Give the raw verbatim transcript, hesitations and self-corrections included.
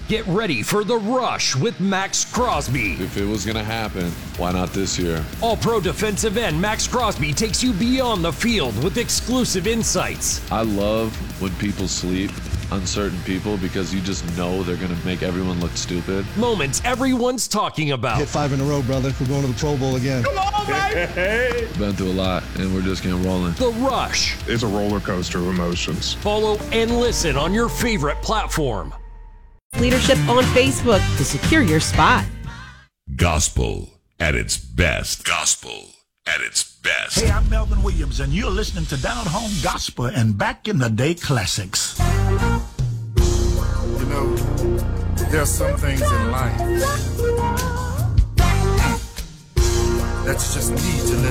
Get ready for The Rush with Max Crosby. If it was going to happen, why not this year? All-Pro defensive end Max Crosby takes you beyond the field with exclusive insights. I love when people sleep on certain people because you just know they're going to make everyone look stupid. Moments everyone's talking about. Hit five in a row, brother. We're going to the Pro Bowl again. Come on, baby! Been through a lot, and we're just getting rolling. The Rush. It's a roller coaster of emotions. Follow and listen on your favorite platform. Leadership on Facebook to secure your spot. Gospel at its best. Gospel at its best. Hey, I'm Melvin Williams, and you're listening to Down Home Gospel and Back in the Day Classics. You know, there are some things in life that you just need to live.